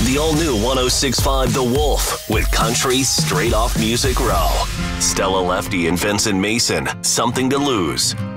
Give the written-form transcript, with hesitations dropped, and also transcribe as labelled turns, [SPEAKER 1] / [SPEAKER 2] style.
[SPEAKER 1] The all-new 106.5 The Wolf with country straight off Music Row. Stella Lefty and Vincent Mason, Something to Lose.